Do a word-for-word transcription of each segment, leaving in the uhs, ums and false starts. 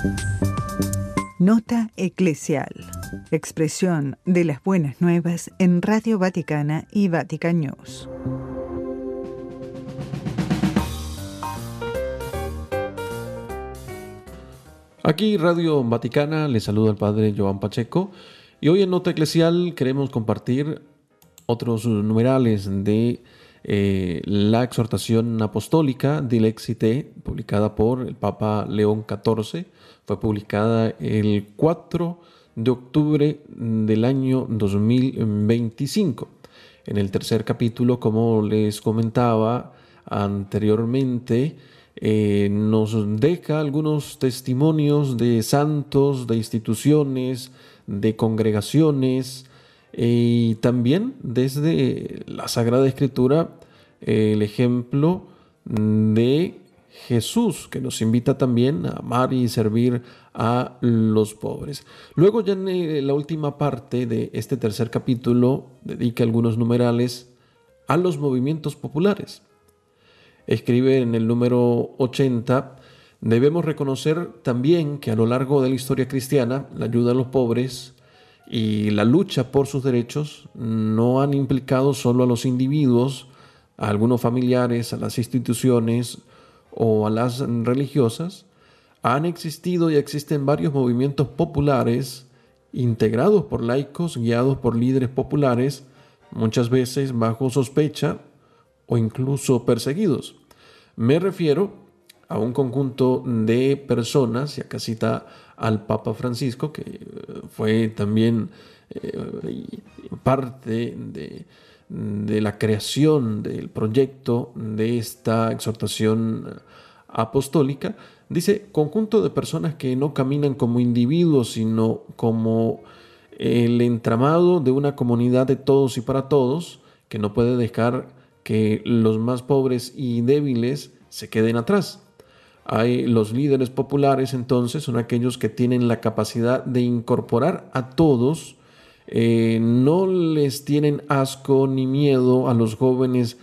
Nota eclesial. Expresión de las buenas nuevas en Radio Vaticana y Vatican News. Aquí Radio Vaticana, les saluda el Padre Joan Pacheco y hoy en Nota Eclesial queremos compartir otros numerales de eh, la exhortación apostólica Dilexite, publicada por el Papa León catorce. Fue publicada el cuatro de octubre del año dos mil veinticinco. En el tercer capítulo, como les comentaba anteriormente, Eh, nos deja algunos testimonios de santos, de instituciones, de congregaciones eh, y también desde la Sagrada Escritura eh, el ejemplo de Jesús, que nos invita también a amar y servir a los pobres. Luego, ya en la última parte de este tercer capítulo, dedica algunos numerales a los movimientos populares. Escribe en el número ochenta: debemos reconocer también que a lo largo de la historia cristiana, la ayuda a los pobres y la lucha por sus derechos no han implicado solo a los individuos, a algunos familiares, a las instituciones o a las religiosas. Han existido y existen varios movimientos populares integrados por laicos, guiados por líderes populares, muchas veces bajo sospecha o incluso perseguidos. Me refiero a un conjunto de personas, y acá cita al Papa Francisco, que fue también eh, parte de, de la creación del proyecto de esta exhortación apostólica. Dice, conjunto de personas que no caminan como individuos, sino como el entramado de una comunidad de todos y para todos, que no puede dejar que los más pobres y débiles se queden atrás. Hay los líderes populares, entonces, son aquellos que tienen la capacidad de incorporar a todos, eh, no les tienen asco ni miedo a los jóvenes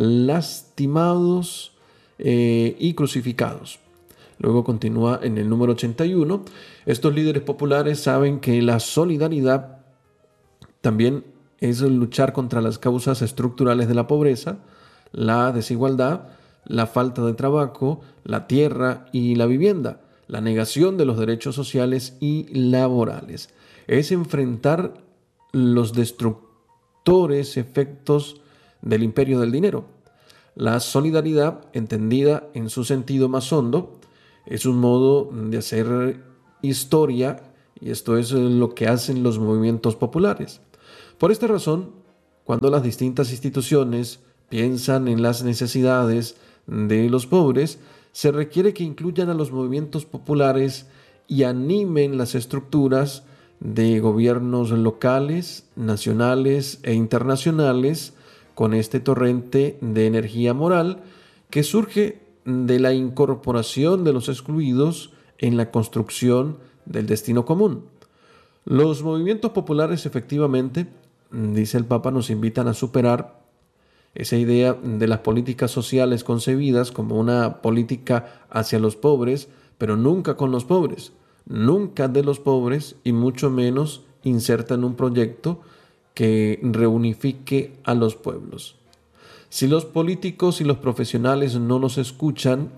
lastimados eh, y crucificados. Luego continúa en el número ochenta y uno. Estos líderes populares saben que la solidaridad también es luchar contra las causas estructurales de la pobreza, la desigualdad, la falta de trabajo, la tierra y la vivienda, la negación de los derechos sociales y laborales. Es enfrentar los destructores efectos del imperio del dinero. La solidaridad, entendida en su sentido más hondo, es un modo de hacer historia, y esto es lo que hacen los movimientos populares. Por esta razón, cuando las distintas instituciones piensan en las necesidades de los pobres, se requiere que incluyan a los movimientos populares y animen las estructuras de gobiernos locales, nacionales e internacionales con este torrente de energía moral que surge de la incorporación de los excluidos en la construcción del destino común. Los movimientos populares, efectivamente, dice el Papa, nos invitan a superar esa idea de las políticas sociales concebidas como una política hacia los pobres, pero nunca con los pobres, nunca de los pobres y mucho menos insertan un proyecto que reunifique a los pueblos. Si los políticos y los profesionales no los escuchan,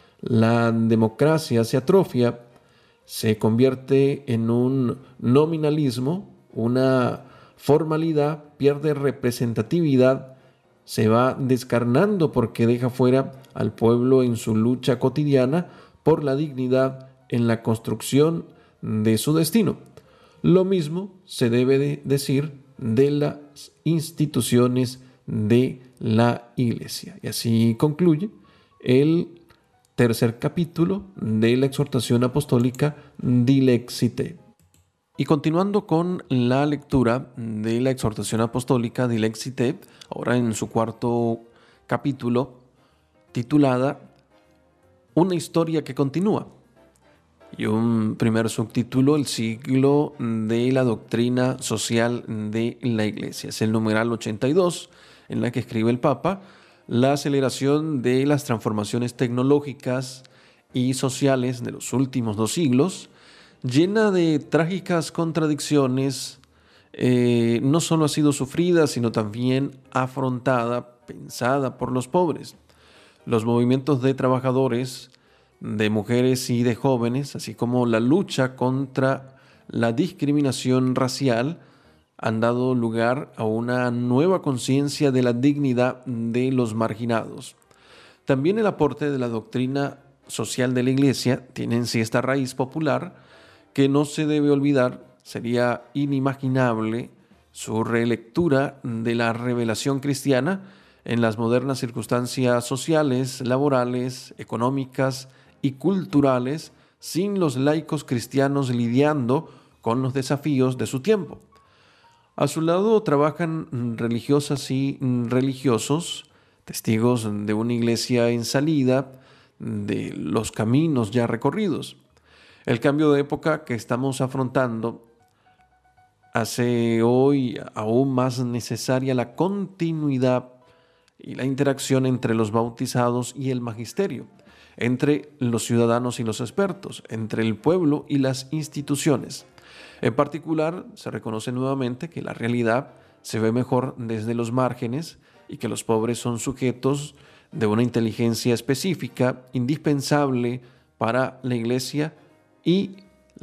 la democracia se atrofia, se convierte en un nominalismo, una formalidad, pierde representatividad, se va descarnando porque deja fuera al pueblo en su lucha cotidiana por la dignidad en la construcción de su destino. Lo mismo se debe de decir de las instituciones de la Iglesia. Y así concluye el tercer capítulo de la exhortación apostólica Dilexite. Y continuando con la lectura de la exhortación apostólica Dilexite, ahora en su cuarto capítulo, titulada Una historia que continúa. Y un primer subtítulo, el siglo de la doctrina social de la Iglesia. Es el numeral ochenta y dos, en la que escribe el Papa: la aceleración de las transformaciones tecnológicas y sociales de los últimos dos siglos, llena de trágicas contradicciones, eh, no solo ha sido sufrida, sino también afrontada, pensada por los pobres. Los movimientos de trabajadores, de mujeres y de jóvenes, así como la lucha contra la discriminación racial, han dado lugar a una nueva conciencia de la dignidad de los marginados. También el aporte de la doctrina social de la Iglesia tiene en sí esta raíz popular que no se debe olvidar. Sería inimaginable su relectura de la revelación cristiana en las modernas circunstancias sociales, laborales, económicas y culturales, sin los laicos cristianos lidiando con los desafíos de su tiempo. A su lado trabajan religiosas y religiosos, testigos de una iglesia en salida, de los caminos ya recorridos. El cambio de época que estamos afrontando hace hoy aún más necesaria la continuidad y la interacción entre los bautizados y el magisterio, entre los ciudadanos y los expertos, entre el pueblo y las instituciones. En particular, se reconoce nuevamente que la realidad se ve mejor desde los márgenes y que los pobres son sujetos de una inteligencia específica, indispensable para la Iglesia y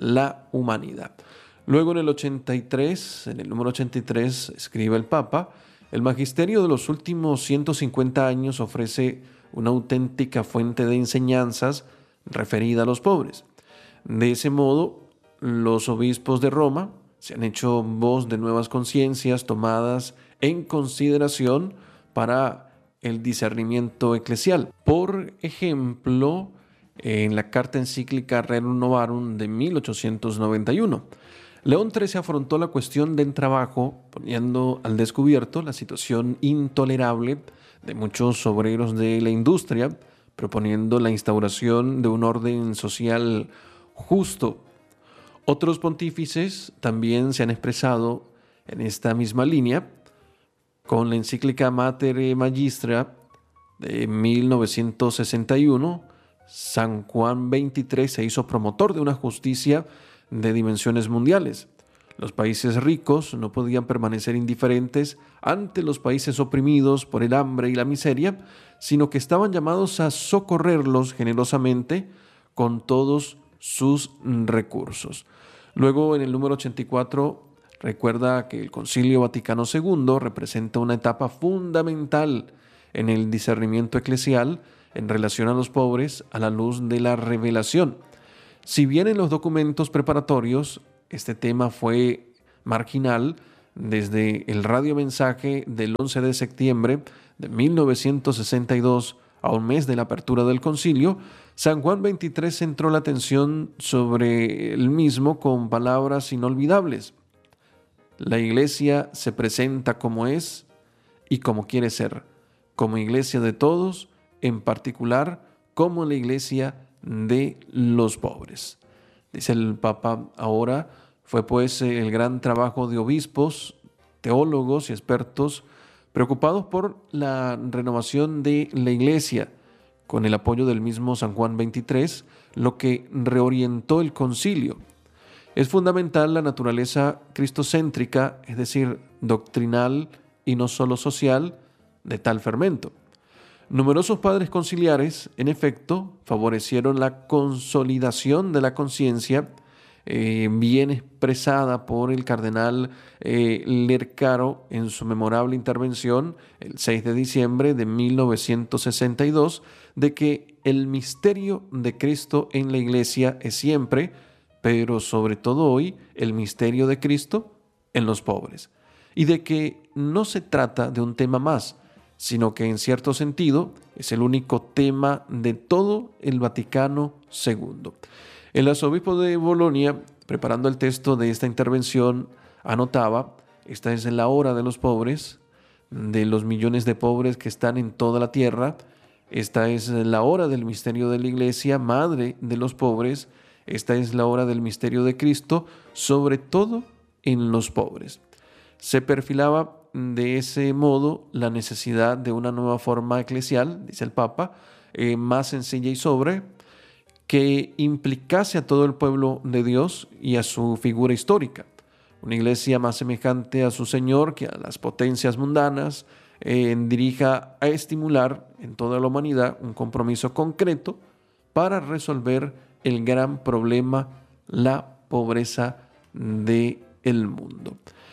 la humanidad. Luego, en el ochenta y tres, en el número ochenta y tres, escribe el Papa: el magisterio de los últimos ciento cincuenta años ofrece una auténtica fuente de enseñanzas referida a los pobres. De ese modo, los obispos de Roma se han hecho voz de nuevas conciencias tomadas en consideración para el discernimiento eclesial. Por ejemplo, en la carta encíclica Rerum Novarum de mil ochocientos noventa y uno, León trece afrontó la cuestión del trabajo, poniendo al descubierto la situación intolerable de muchos obreros de la industria, proponiendo la instauración de un orden social justo. Otros pontífices también se han expresado en esta misma línea, con la encíclica Mater Magistra de mil novecientos sesenta y uno. San Juan veintitrés se hizo promotor de una justicia de dimensiones mundiales. Los países ricos no podían permanecer indiferentes ante los países oprimidos por el hambre y la miseria, sino que estaban llamados a socorrerlos generosamente con todos sus recursos. Luego, en el número ochenta y cuatro, recuerda que el Concilio Vaticano segundo representa una etapa fundamental en el discernimiento eclesial en relación a los pobres a la luz de la revelación. Si bien en los documentos preparatorios este tema fue marginal, desde el radiomensaje del once de septiembre de mil novecientos sesenta y dos a un mes de la apertura del concilio, San Juan veintitrés centró la atención sobre el mismo con palabras inolvidables. La Iglesia se presenta como es y como quiere ser, como Iglesia de todos, en particular como la Iglesia de los pobres. Dice el Papa ahora, fue pues el gran trabajo de obispos, teólogos y expertos preocupados por la renovación de la Iglesia, con el apoyo del mismo San Juan veintitrés, lo que reorientó el concilio. Es fundamental la naturaleza cristocéntrica, es decir, doctrinal y no solo social, de tal fermento. Numerosos padres conciliares, en efecto, favorecieron la consolidación de la conciencia, eh, bien expresada por el cardenal eh, Lercaro en su memorable intervención el seis de diciembre de mil novecientos sesenta y dos, de que el misterio de Cristo en la Iglesia es siempre, pero sobre todo hoy, el misterio de Cristo en los pobres, y de que no se trata de un tema más, sino que en cierto sentido es el único tema de todo el Vaticano segundo. El arzobispo de Bolonia, preparando el texto de esta intervención, anotaba: esta es la hora de los pobres, de los millones de pobres que están en toda la tierra. Esta es la hora del misterio de la Iglesia, madre de los pobres. Esta es la hora del misterio de Cristo, sobre todo en los pobres. Se perfilaba de ese modo la necesidad de una nueva forma eclesial, dice el Papa, eh, más sencilla y sobre, que implicase a todo el pueblo de Dios y a su figura histórica. Una iglesia más semejante a su Señor que a las potencias mundanas, eh, dirija a estimular en toda la humanidad un compromiso concreto para resolver el gran problema, la pobreza del mundo.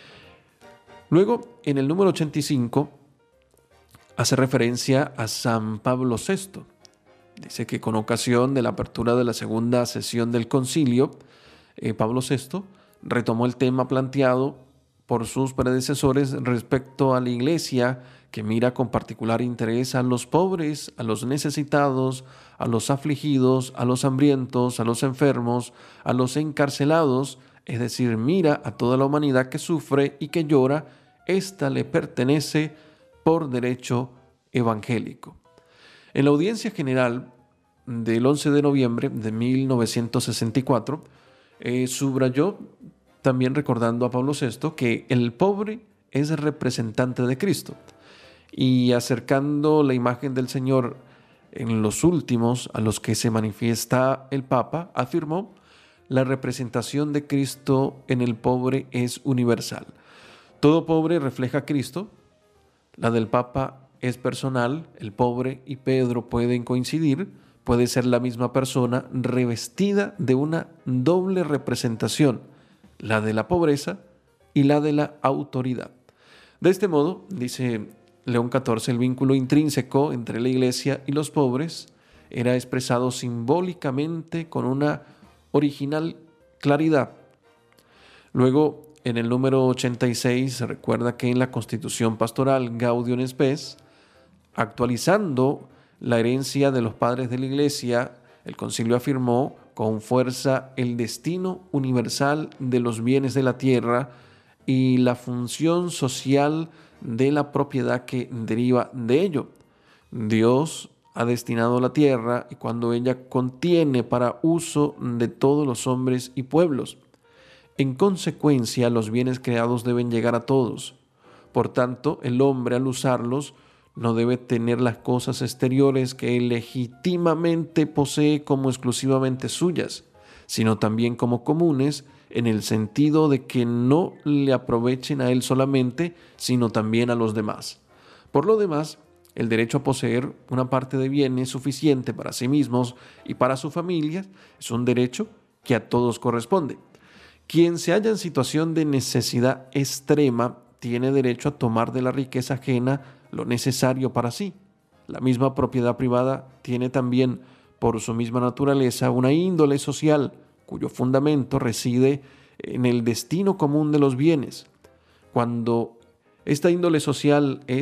Luego, en el número ochenta y cinco, hace referencia a San Pablo sexto. Dice que con ocasión de la apertura de la segunda sesión del concilio, eh, Pablo sexto retomó el tema planteado por sus predecesores respecto a la iglesia que mira con particular interés a los pobres, a los necesitados, a los afligidos, a los hambrientos, a los enfermos, a los encarcelados, es decir, mira a toda la humanidad que sufre y que llora. Esta le pertenece por derecho evangélico. En la audiencia general del once de noviembre de mil novecientos sesenta y cuatro, eh, subrayó, también recordando a Pablo sexto, que el pobre es representante de Cristo, y acercando la imagen del Señor en los últimos a los que se manifiesta el Papa, afirmó: la representación de Cristo en el pobre es universal. Todo pobre refleja a Cristo. La del Papa es personal. El pobre y Pedro pueden coincidir. Puede ser la misma persona revestida de una doble representación, la de la pobreza y la de la autoridad. De este modo, dice León catorce, el vínculo intrínseco entre la Iglesia y los pobres era expresado simbólicamente con una original claridad. Luego, en el número ochenta y seis, se recuerda que en la Constitución Pastoral Gaudium et Spes, actualizando la herencia de los padres de la Iglesia, el concilio afirmó con fuerza el destino universal de los bienes de la tierra y la función social de la propiedad que deriva de ello. Dios ha destinado la tierra y cuando ella contiene para uso de todos los hombres y pueblos. En consecuencia, los bienes creados deben llegar a todos. Por tanto, el hombre al usarlos no debe tener las cosas exteriores que él legítimamente posee como exclusivamente suyas, sino también como comunes, en el sentido de que no le aprovechen a él solamente, sino también a los demás. Por lo demás, el derecho a poseer una parte de bienes suficiente para sí mismos y para su familia es un derecho que a todos corresponde. Quien se halla en situación de necesidad extrema tiene derecho a tomar de la riqueza ajena lo necesario para sí. La misma propiedad privada tiene también, por su misma naturaleza, una índole social cuyo fundamento reside en el destino común de los bienes. Cuando esta índole social es